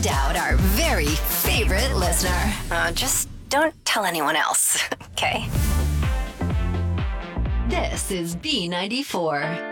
find out our very favorite listener. Just don't tell anyone else, okay? This is B94.